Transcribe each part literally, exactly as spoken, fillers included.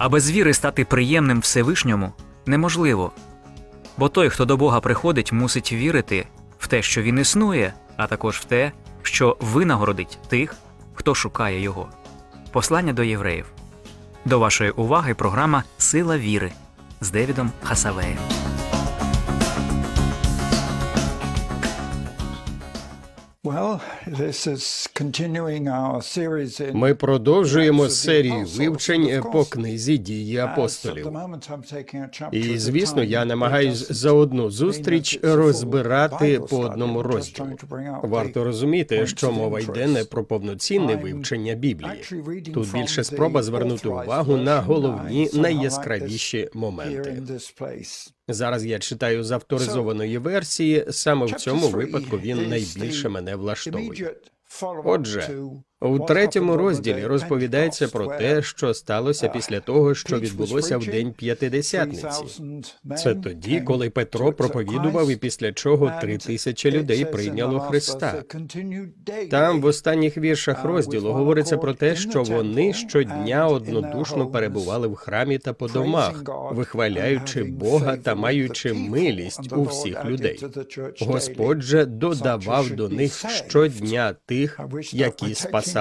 А без віри стати приємним Всевишньому неможливо. Бо той, хто до Бога приходить, мусить вірити в те, що Він існує, а також в те, що винагородить тих, хто шукає Його. Послання до євреїв. До вашої уваги програма «Сила віри» з Девідом Хасавеєм. Ми продовжуємо серію вивчень по книзі «Дії апостолів». І, звісно, я намагаюсь за одну зустріч розбирати по одному розділу. Варто розуміти, що мова йде не про повноцінне вивчення Біблії. Тут більше спроба звернути увагу на головні, найяскравіші моменти. Зараз я читаю з авторизованої версії, саме в цьому випадку він найбільше мене влаштовує. Отже, у третьому розділі розповідається про те, що сталося після того, що відбулося в День П'ятидесятниці. Це тоді, коли Петро проповідував, і після чого три тисячі людей прийняло Христа. Там, в останніх віршах розділу, говориться про те, що вони щодня однодушно перебували в храмі та по домах, вихваляючи Бога та маючи милість у всіх людей. Господь же додавав до них щодня тих, які спасалися.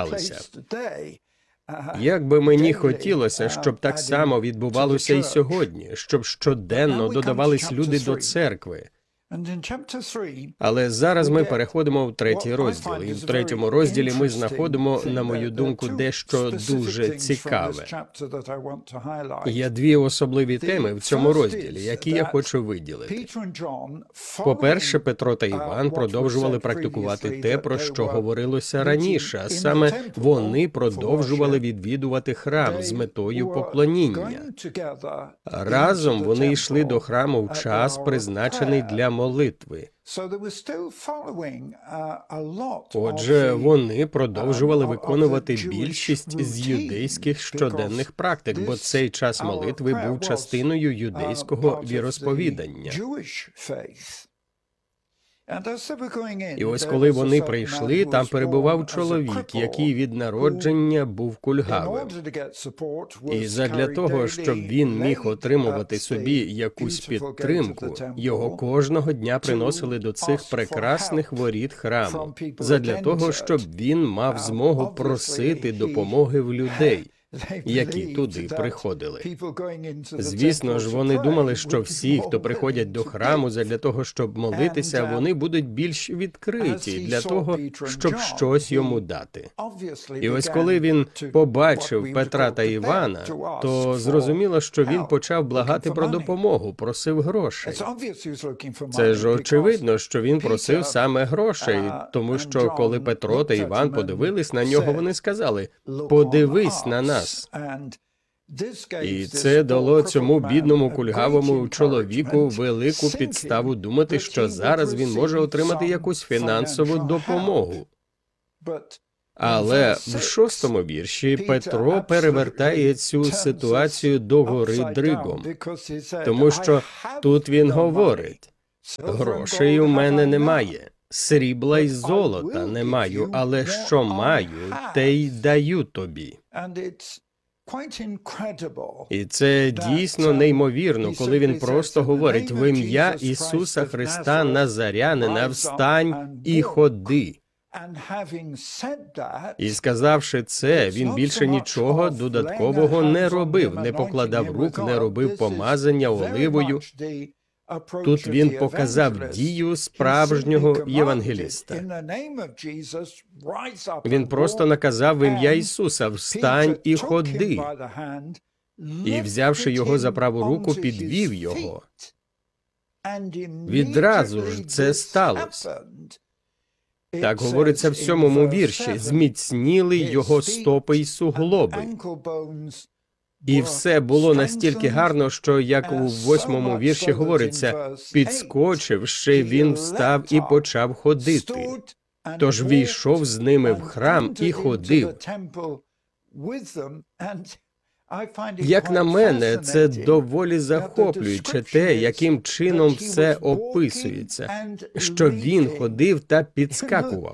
Як би мені хотілося, щоб так само відбувалося і сьогодні, щоб щоденно додавались люди до церкви. Але зараз ми переходимо в третій розділ, і в третьому розділі ми знаходимо, на мою думку, дещо дуже цікаве. Є дві особливі теми в цьому розділі, які я хочу виділити. По-перше, Петро та Іван продовжували практикувати те, про що говорилося раніше, а саме вони продовжували відвідувати храм з метою поклоніння. Разом вони йшли до храму в час, призначений для молитви. Отже, вони продовжували виконувати більшість з юдейських щоденних практик, бо цей час молитви був частиною юдейського віросповідання. І ось коли вони прийшли, там перебував чоловік, який від народження був кульгавим. І задля того, щоб він міг отримувати собі якусь підтримку, його кожного дня приносили до цих прекрасних воріт храму, задля того, щоб він мав змогу просити допомоги в людей, які туди приходили. Звісно ж, вони думали, що всі, хто приходять до храму задля того, щоб молитися, вони будуть більш відкриті для того, щоб щось йому дати. І ось коли він побачив Петра та Івана, то зрозуміло, що він почав благати про допомогу, просив грошей. Це ж очевидно, що він просив саме грошей, тому що коли Петро та Іван подивились на нього, вони сказали: «Подивись на нас». І це дало цьому бідному кульгавому чоловіку велику підставу думати, що зараз він може отримати якусь фінансову допомогу. Але в шостому вірші Петро перевертає цю ситуацію догори дригом, тому що тут він говорить: «Грошей у мене немає, срібла й золота не маю, але що маю, те й даю тобі». І це дійсно неймовірно, коли він просто говорить: «В ім'я Ісуса Христа Назарянина встань і ходи». І сказавши це, він більше нічого додаткового не робив, не покладав рук, не робив помазання оливою. Тут він показав дію справжнього євангеліста. Він просто наказав в ім'я Ісуса: «Встань і ходи». І, взявши його за праву руку, підвів його. Відразу ж це сталося. Так говориться в сьомому вірші: «Зміцніли його стопи й суглоби». І все було настільки гарно, що, як у восьмому вірші говориться, підскочивши, він встав і почав ходити. Тож війшов з ними в храм і ходив. Як на мене, це доволі захоплююче те, яким чином все описується, що він ходив та підскакував.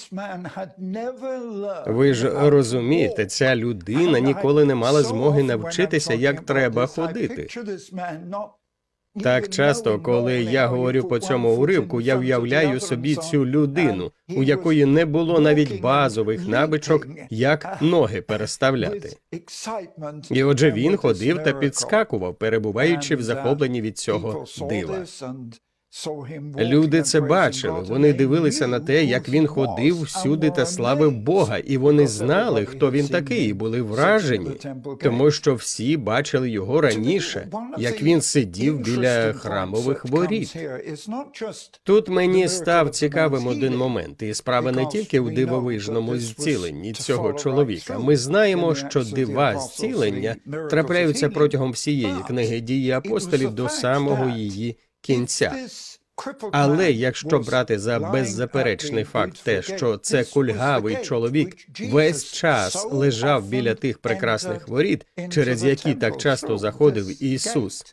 Ви ж розумієте, ця людина ніколи не мала змоги навчитися, як треба ходити. Так часто, коли я говорю по цьому уривку, я уявляю собі цю людину, у якої не було навіть базових навичок, як ноги переставляти. І отже він ходив та підскакував, перебуваючи в захопленні від цього дива. Люди це бачили, вони дивилися на те, як він ходив всюди та славив Бога, і вони знали, хто він такий, і були вражені, тому що всі бачили його раніше, як він сидів біля храмових воріт. Тут мені став цікавим один момент, і справа не тільки у дивовижному зціленні цього чоловіка. Ми знаємо, що дива зцілення трапляються протягом всієї книги «Дії апостолів» до самого її кінця. Але якщо брати за беззаперечний факт те, що це кульгавий чоловік весь час лежав біля тих прекрасних воріт, через які так часто заходив Ісус,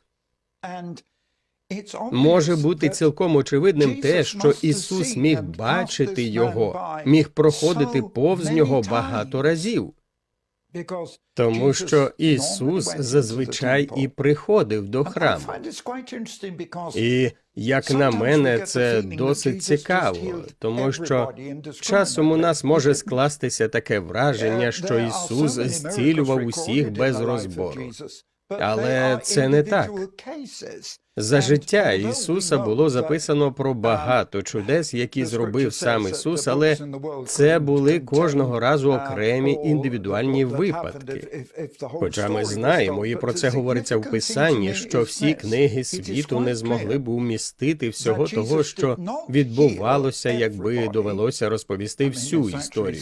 може бути цілком очевидним те, що Ісус міг бачити його, міг проходити повз нього багато разів. Тому що Ісус зазвичай і приходив до храму. І, як на мене, це досить цікаво, тому що часом у нас може скластися таке враження, що Ісус зцілював усіх без розбору. Але це не так. За життя Ісуса було записано про багато чудес, які зробив сам Ісус, але це були кожного разу окремі індивідуальні випадки. Хоча ми знаємо, і про це говориться в Писанні, що всі книги світу не змогли б умістити всього того, що відбувалося, якби довелося розповісти всю історію.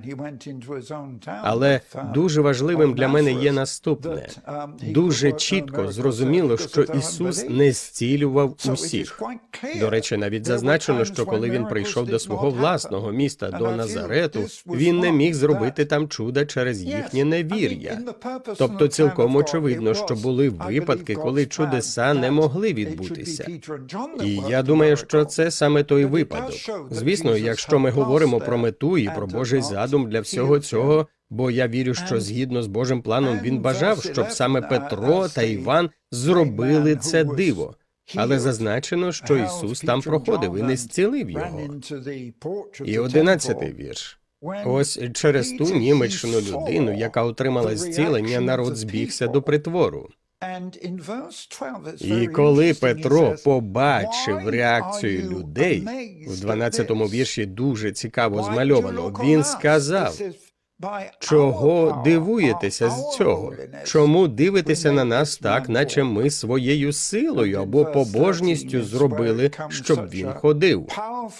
Але дуже важливим для мене є наступне. Дуже чітко зрозуміло, що Ісус не зцілював усіх. До речі, навіть зазначено, що коли він прийшов до свого власного міста, до Назарету, він не міг зробити там чуда через їхнє невір'я. Тобто цілком очевидно, що були випадки, коли чудеса не могли відбутися. І я думаю, що це саме той випадок. Звісно, якщо ми говоримо про мету і про Божий задум для всього цього, бо я вірю, що згідно з Божим планом він бажав, щоб саме Петро та Іван зробили це диво. Але зазначено, що Ісус там проходив і не зцілив його. І одинадцятий вірш. Ось через ту німечну людину, яка отримала зцілення, народ збігся до притвору. І коли Петро побачив реакцію людей, в дванадцятому вірші дуже цікаво змальовано, він сказав: «Чого дивуєтеся з цього? Чому дивитеся на нас так, наче ми своєю силою або побожністю зробили, щоб він ходив?»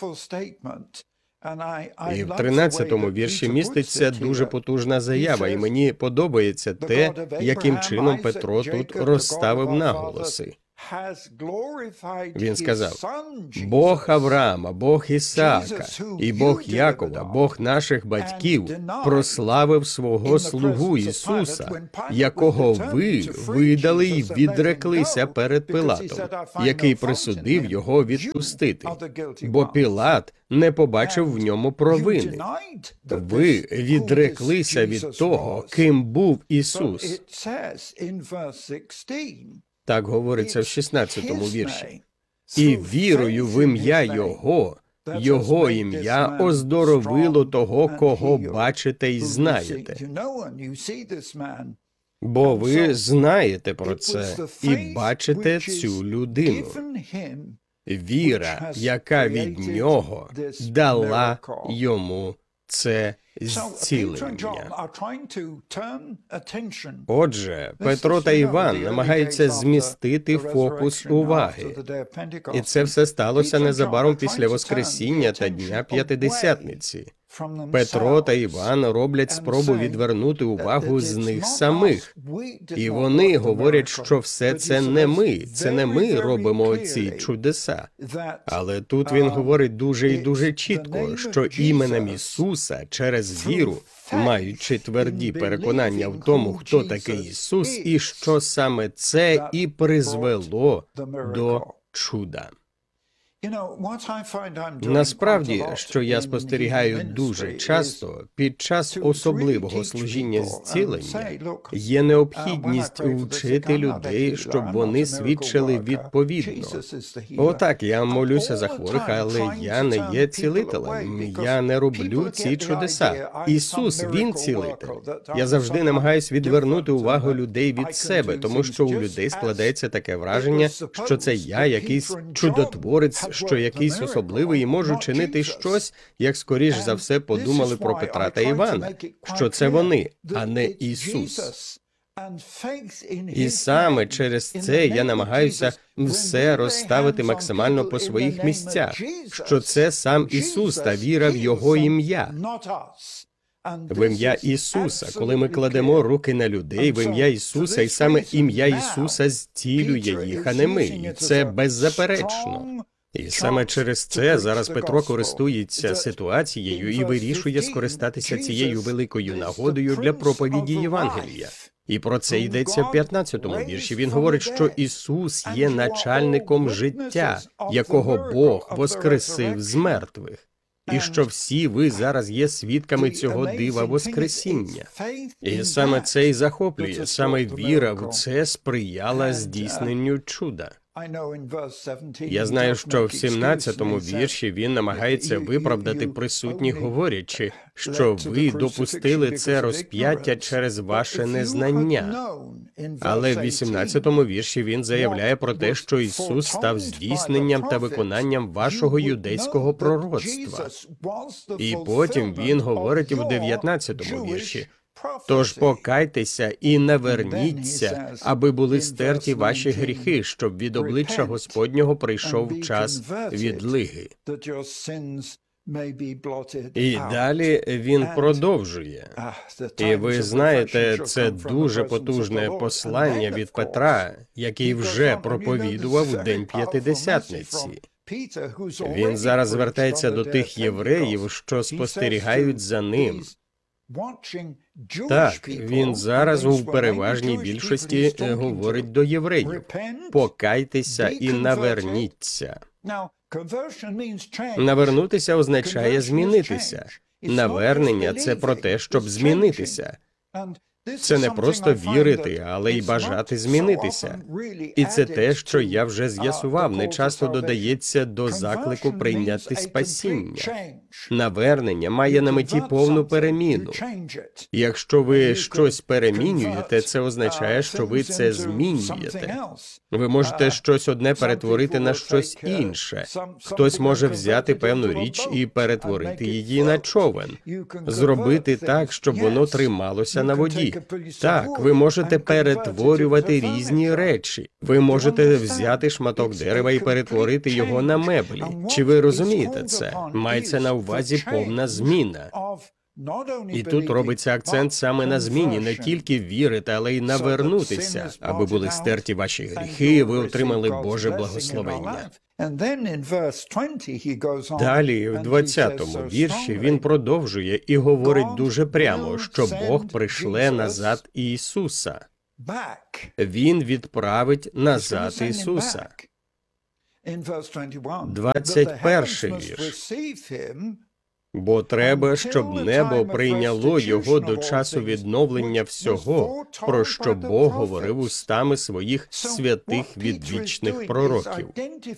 І в тринадцятому вірші міститься дуже потужна заява, і мені подобається те, яким чином Петро тут розставив наголоси. Він сказав: «Бог Авраама, Бог Ісаака і Бог Якова, Бог наших батьків прославив свого слугу Ісуса, якого ви видали й відреклися перед Пилатом, який присудив його відпустити, бо Пілат не побачив в ньому провини. Ви відреклися від того, ким був Ісус». Так говориться в шістнадцятому вірші. «І вірою в ім'я Його, Його ім'я оздоровило того, кого бачите й знаєте». Бо ви знаєте про це і бачите цю людину. Віра, яка від нього дала йому це зцілення. Отже, Петро та Іван намагаються змістити фокус уваги. І це все сталося незабаром після Воскресіння та Дня П'ятидесятниці. Петро та Іван роблять спробу відвернути увагу з них самих. І вони говорять, що все це не ми, це не ми робимо ці чудеса. Але тут він говорить дуже і дуже чітко, що іменем Ісуса через через віру, маючи тверді переконання в тому, хто такий Ісус, і що саме це і призвело до чуда. Насправді, що я спостерігаю дуже часто, під час особливого служіння зцілення, є необхідність вчити людей, щоб вони свідчили відповідно. Отак, я молюся за хворих, але я не є цілителем, я не роблю ці чудеса. Ісус, Він цілитель. Я завжди намагаюсь відвернути увагу людей від себе, тому що у людей складається таке враження, що це я якийсь чудотворець, що якийсь особливий і можу чинити щось, як скоріш за все подумали про Петра та Івана, що це вони, а не Ісус. І саме через це я намагаюся все розставити максимально по своїх місцях, що це сам Ісус та віра в Його ім'я. В ім'я Ісуса, коли ми кладемо руки на людей, в ім'я Ісуса, і саме ім'я Ісуса зцілює їх, а не ми, і це беззаперечно. І саме через це зараз Петро користується ситуацією і вирішує скористатися цією великою нагодою для проповіді Євангелія. І про це йдеться в п'ятнадцятому вірші. Він говорить, що Ісус є начальником життя, якого Бог воскресив з мертвих. І що всі ви зараз є свідками цього дива Воскресіння. І саме це і захоплює, саме віра в це сприяла здійсненню чуда. Я знаю, що в сімнадцятому вірші він намагається виправдати присутніх, говорячи, що ви допустили це розп'яття через ваше незнання. Але в вісімнадцятому вірші він заявляє про те, що Ісус став здійсненням та виконанням вашого юдейського пророцтва. І потім він говорить в дев'ятнадцятому вірші: «Тож покайтеся і наверніться, аби були стерті ваші гріхи, щоб від обличчя Господнього прийшов час відлиги». І далі він продовжує. І ви знаєте, це дуже потужне послання від Петра, який вже проповідував у День П'ятидесятниці. Він зараз звертається до тих євреїв, що спостерігають за ним. Так, він зараз у переважній більшості говорить до євреїв: «Покайтеся і наверніться». Навернутися означає змінитися. Навернення – це про те, щоб змінитися. Це не просто вірити, але й бажати змінитися. І це те, що я вже з'ясував, не часто додається до заклику прийняти спасіння. Навернення має на меті повну переміну. І якщо ви щось перемінюєте, це означає, що ви це змінюєте. Ви можете щось одне перетворити на щось інше. Хтось може взяти певну річ і перетворити її на човен. Зробити так, щоб воно трималося на воді. Так, ви можете перетворювати різні речі. Ви можете взяти шматок дерева і перетворити його на меблі. Чи ви розумієте це? Мається на увазі повна зміна. І тут робиться акцент саме на зміні, не тільки вірити, але й навернутися, аби були стерті ваші гріхи, і ви отримали Боже благословення. Далі, в двадцятому вірші, він продовжує і говорить дуже прямо, що Бог пришле назад Ісуса. Він відправить назад Ісуса. двадцять перший вірш. Бо треба, щоб небо прийняло його до часу відновлення всього, про що Бог говорив устами своїх святих відвічних пророків.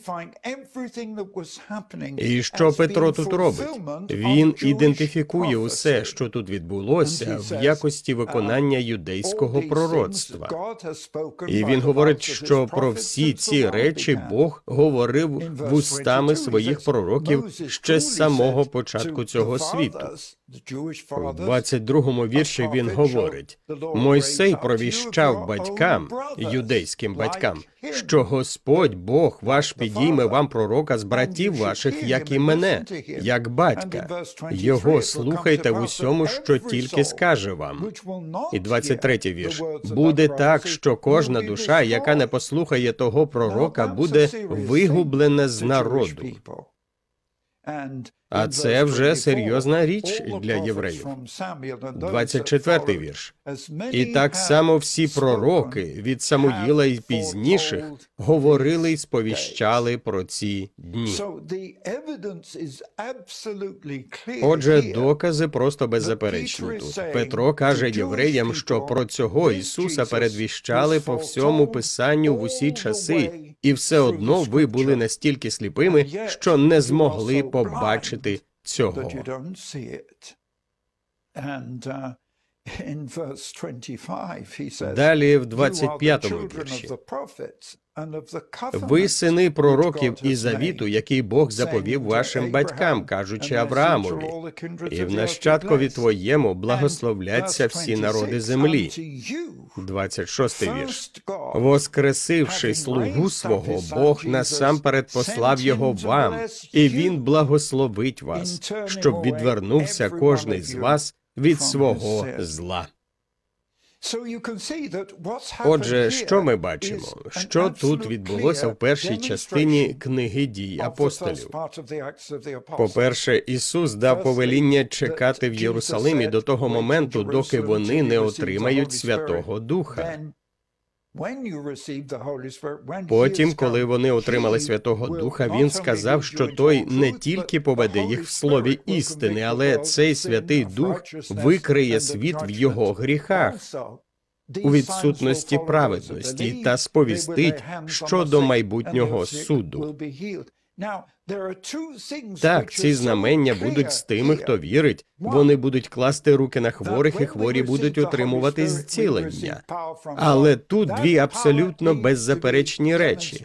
І що Петро тут робить? Він ідентифікує усе, що тут відбулося, в якості виконання юдейського пророцтва. І він говорить, що про всі ці речі Бог говорив вустами своїх пророків ще з самого початку цього світу. У двадцять другому вірші він говорить: «Мойсей провіщав батькам, юдейським батькам, що Господь Бог ваш підійме вам пророка з братів ваших, як і мене, як батька. Його слухайте в усьому, що тільки скаже вам». І двадцять третій вірш. «Буде так, що кожна душа, яка не послухає того пророка, буде вигублена з народу». А це вже серйозна річ для євреїв. двадцять четвертий вірш. «І так само всі пророки, від Самуїла й пізніших, говорили й сповіщали про ці дні». Отже, докази просто беззаперечні тут. Петро каже євреям, що про цього Ісуса передвіщали по всьому Писанню в усі часи, і все одно ви були настільки сліпими, що не змогли побачити цього. Далі в двадцять п'ятому вірші. «Ви сини пророків і завіту, який Бог заповів вашим батькам, кажучи Авраамові, і в нащадкові твоєму благословляться всі народи землі». двадцять шостий вірш. «Воскресивши слугу свого, Бог насамперед послав його вам, і він благословить вас, щоб відвернувся кожний з вас від свого зла». Отже, що ми бачимо? Що тут відбулося в першій частині книги «Дій апостолів»? По-перше, Ісус дав повеління чекати в Єрусалимі до того моменту, доки вони не отримають Святого Духа. Потім, коли вони отримали Святого Духа, Він сказав, що Той не тільки поведе їх в слові істини, але цей Святий Дух викриє світ в його гріхах, у відсутності праведності та сповістить щодо майбутнього суду. Так, ці знамення будуть з тими, хто вірить. Вони будуть класти руки на хворих, і хворі будуть отримувати зцілення. Але тут дві абсолютно беззаперечні речі.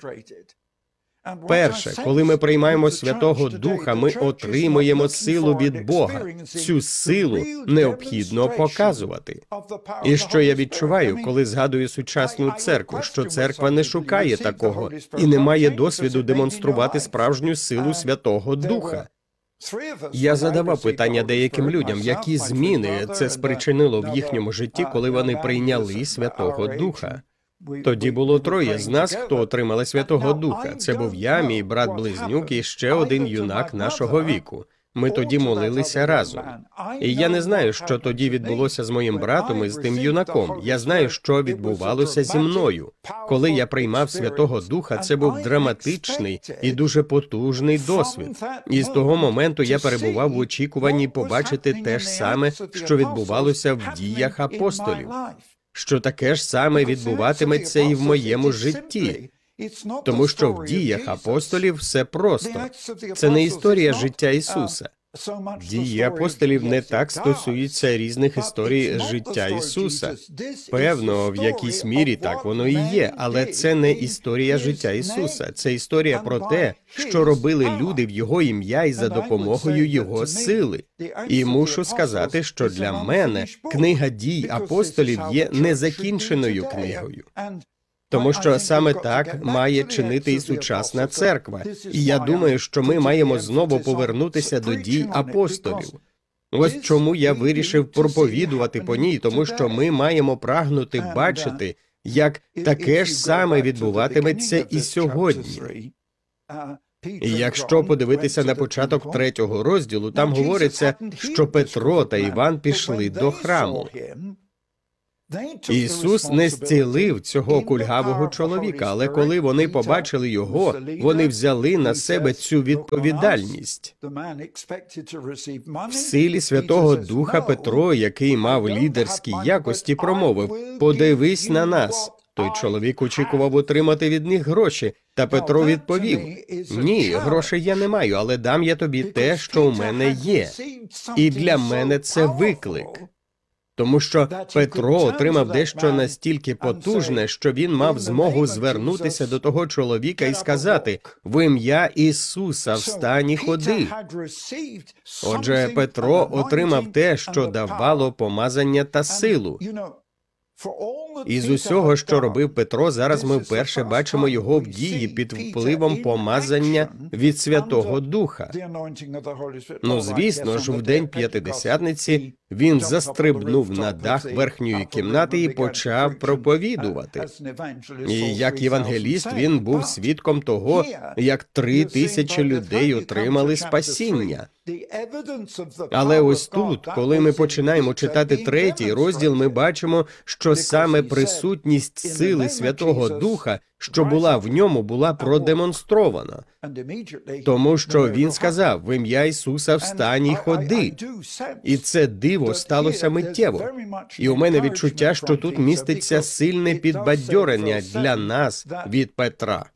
Перше, коли ми приймаємо Святого Духа, ми отримуємо силу від Бога. Цю силу необхідно показувати. І що я відчуваю, коли згадую сучасну церкву, що церква не шукає такого і не має досвіду демонструвати справжню силу Святого Духа. Я задавав питання деяким людям, які зміни це спричинило в їхньому житті, коли вони прийняли Святого Духа. Тоді було троє з нас, хто отримали Святого Духа. Це був я, мій брат-близнюк і ще один юнак нашого віку. Ми тоді молилися разом. І я не знаю, що тоді відбулося з моїм братом і з тим юнаком. Я знаю, що відбувалося зі мною. Коли я приймав Святого Духа, це був драматичний і дуже потужний досвід. І з того моменту я перебував в очікуванні побачити те ж саме, що відбувалося в діях апостолів. Що таке ж саме відбуватиметься і в моєму житті. Тому що в діях апостолів все просто. Це не історія життя Ісуса. Дії апостолів не так стосуються різних історій життя Ісуса. Певно, в якійсь мірі так воно і є, але це не історія життя Ісуса. Це історія про те, що робили люди в Його ім'я і за допомогою Його сили. І мушу сказати, що для мене книга дій апостолів є незакінченою книгою. Тому що саме так має чинити і сучасна церква. І я думаю, що ми маємо знову повернутися до дій апостолів. Ось чому я вирішив проповідувати по ній, тому що ми маємо прагнути бачити, як таке ж саме відбуватиметься і сьогодні. І якщо подивитися на початок третього розділу, там говориться, що Петро та Іван пішли до храму. Ісус не зцілив цього кульгавого чоловіка, але коли вони побачили його, вони взяли на себе цю відповідальність. В силі Святого Духа Петро, який мав лідерські якості, промовив: «Подивись на нас». Той чоловік очікував отримати від них гроші, та Петро відповів: «Ні, грошей я не маю, але дам я тобі те, що у мене є». І для мене це виклик. Тому що Петро отримав дещо настільки потужне, що він мав змогу звернутися до того чоловіка і сказати: «В ім'я Ісуса встань і ходи». Отже, Петро отримав те, що давало помазання та силу. Із усього, що робив Петро, зараз ми вперше бачимо його в дії під впливом помазання від Святого Духа. Ну, звісно ж, в день П'ятидесятниці він застрибнув на дах верхньої кімнати і почав проповідувати. І як євангеліст він був свідком того, як три тисячі людей отримали спасіння. Але ось тут, коли ми починаємо читати третій розділ, ми бачимо, що саме присутність сили Святого Духа, що була в ньому, була продемонстрована. Тому що він сказав: «В ім'я Ісуса встань і ходи». І це диво сталося миттєво. І у мене відчуття, що тут міститься сильне підбадьорення для нас від Петра.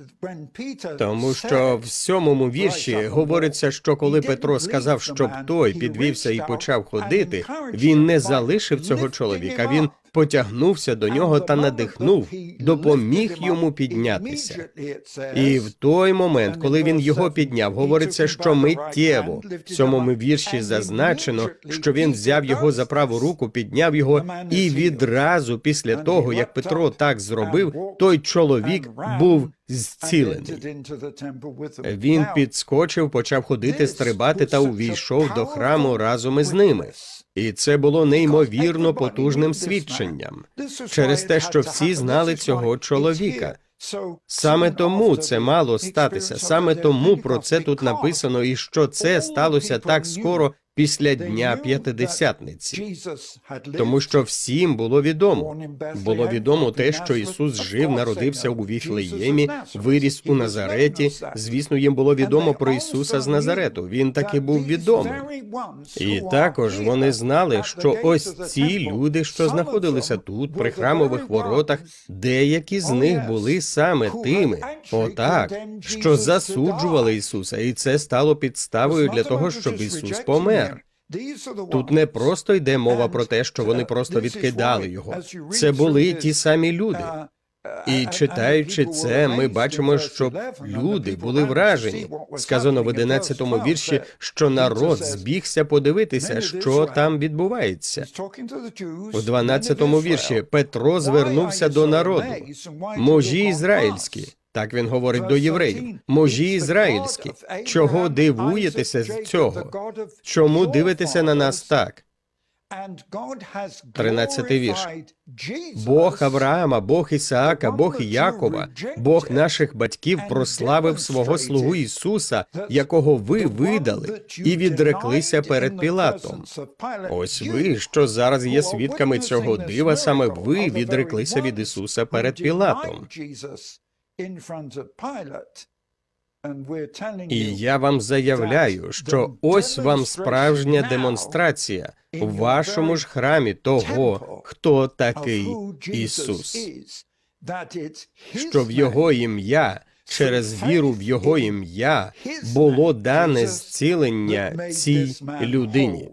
Тому що в сьомому вірші говориться, що коли Петро сказав, щоб той підвівся і почав ходити, він не залишив цього чоловіка, він потягнувся до нього та надихнув, допоміг йому піднятися. І в той момент, коли він його підняв, говориться, що миттєво, в сьомому вірші зазначено, що він взяв його за праву руку, підняв його, і відразу після того, як Петро так зробив, той чоловік був зцілений. Він підскочив, почав ходити, стрибати та увійшов до храму разом із ними. І це було неймовірно потужним свідченням через те, що всі знали цього чоловіка. Саме тому це мало статися, саме тому про це тут написано, і що це сталося так скоро після Дня П'ятидесятниці. Тому що всім було відомо. Було відомо те, що Ісус жив, народився у Віфлеємі, виріс у Назареті. Звісно, їм було відомо про Ісуса з Назарету. Він таки був відомий. І також вони знали, що ось ці люди, що знаходилися тут, при храмових воротах, деякі з них були саме тими, отак, що засуджували Ісуса, і це стало підставою для того, щоб Ісус помер. Тут не просто йде мова про те, що вони просто відкидали його. Це були ті самі люди. І читаючи це, ми бачимо, що люди були вражені. Сказано в одинадцятому вірші, що народ збігся подивитися, що там відбувається. У дванадцятому вірші Петро звернувся до народу. «Мужі ізраїльські». Так він говорить до євреїв. «Мужі ізраїльські, чого дивуєтеся з цього? Чому дивитеся на нас так?» Тринадцятий вірш. «Бог Авраама, Бог Ісаака, Бог Якова, Бог наших батьків прославив свого слугу Ісуса, якого ви видали і відреклися перед Пілатом». Ось ви, що зараз є свідками цього дива, саме ви відреклися від Ісуса перед Пілатом. І я вам заявляю, що ось вам справжня демонстрація у вашому ж храмі того, хто такий Ісус. Що в Його ім'я, через віру в Його ім'я, було дане зцілення цій людині.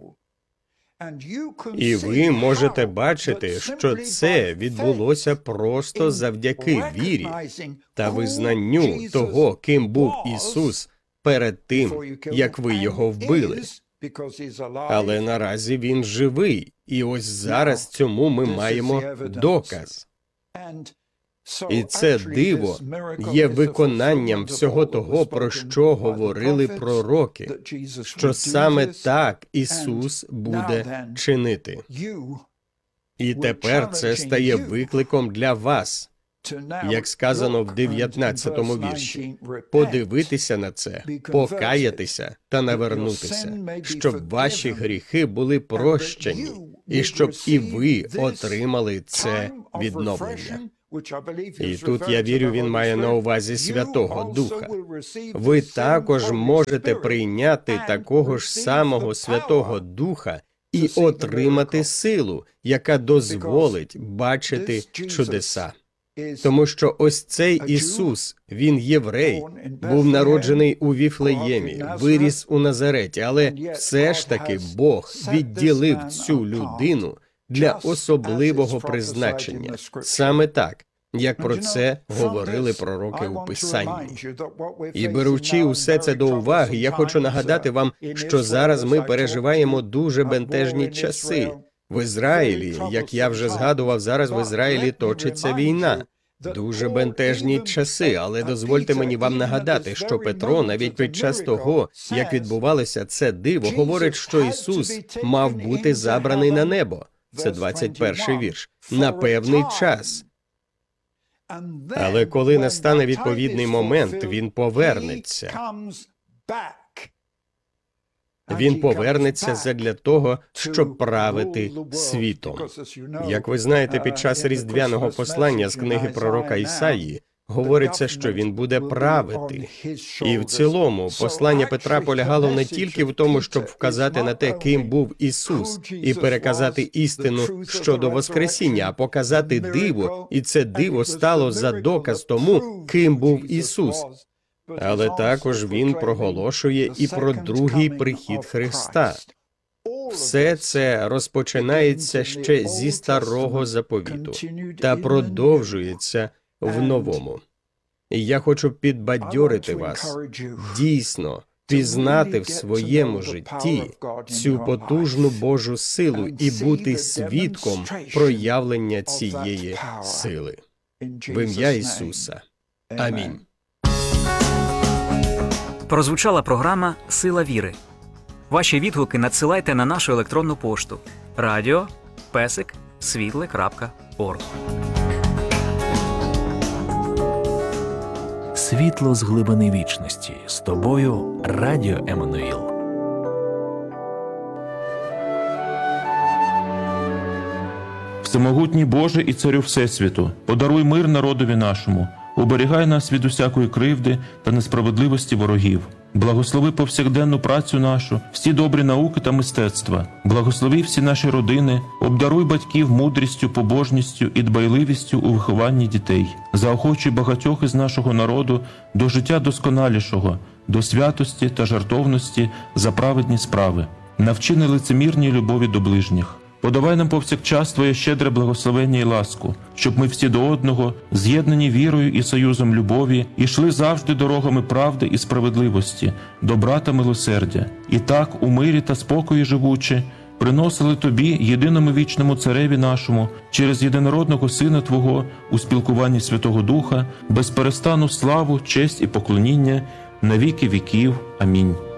І ви можете бачити, що це відбулося просто завдяки вірі та визнанню того, ким був Ісус перед тим, як ви Його вбили. Але наразі Він живий, і ось зараз цьому ми маємо доказ. І це диво є виконанням всього того, про що говорили пророки, що саме так Ісус буде чинити. І тепер це стає викликом для вас, як сказано в дев'ятнадцятому вірші, подивитися на це, покаятися та навернутися, щоб ваші гріхи були прощені, і щоб і ви отримали це відновлення. І тут, я вірю, він має на увазі Святого Духа. Ви також можете прийняти такого ж самого Святого Духа і отримати силу, яка дозволить бачити чудеса. Тому що ось цей Ісус, Він єврей, був народжений у Віфлеємі, виріс у Назареті, але все ж таки Бог відділив цю людину для особливого призначення. Саме так, як про це говорили пророки у Писанні. І беручи усе це до уваги, я хочу нагадати вам, що зараз ми переживаємо дуже бентежні часи. В Ізраїлі, як я вже згадував, зараз в Ізраїлі точиться війна. Дуже бентежні часи, але дозвольте мені вам нагадати, що Петро навіть під час того, як відбувалося це диво, говорить, що Ісус мав бути забраний на небо. Це двадцять перший вірш. На певний час. Але коли настане відповідний момент, Він повернеться. Він повернеться задля того, щоб правити світом. Як ви знаєте, під час різдвяного послання з книги пророка Ісаї говориться, що він буде правити. І в цілому послання Петра полягало не тільки в тому, щоб вказати на те, ким був Ісус, і переказати істину щодо Воскресіння, а показати диво, і це диво стало за доказ тому, ким був Ісус. Але також він проголошує і про другий прихід Христа. Все це розпочинається ще зі старого заповіту та продовжується в новому. І я хочу підбадьорити вас, дійсно, пізнати в своєму житті цю потужну Божу силу і бути свідком проявлення цієї сили. В ім'я Ісуса. Амінь. Прозвучала програма «Сила віри». Ваші відгуки надсилайте на нашу електронну пошту радіо песик світле крапка орг. Світло з глибини вічності. З тобою Радіо Еммануїл. Всемогутній Боже і Царю Всесвіту, подаруй мир народові нашому, уберігай нас від усякої кривди та несправедливості ворогів. Благослови повсякденну працю нашу, всі добрі науки та мистецтва. Благослови всі наші родини, обдаруй батьків мудрістю, побожністю і дбайливістю у вихованні дітей. Заохочуй багатьох із нашого народу до життя досконалішого, до святості та жертовності за праведні справи. Навчи нелицемірній любові до ближніх. Подавай нам повсякчас Твоє щедре благословення і ласку, щоб ми всі до одного, з'єднані вірою і союзом любові, ішли завжди дорогами правди і справедливості, добра та милосердя. І так, у мирі та спокої живучи, приносили Тобі, єдиному вічному Цареві нашому, через єдинородного Сина Твого, у спілкуванні Святого Духа, безперестанну славу, честь і поклоніння на віки віків. Амінь.